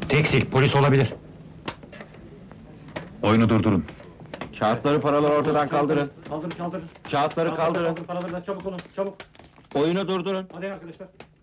Tekstil, polis olabilir. Oyunu durdurun. Kağıtları, paraları ortadan kaldırın. Kaldırın. Kağıtları kaldırın. Paraları çabuk olun, çabuk. Oyunu durdurun. Hadi arkadaşlar.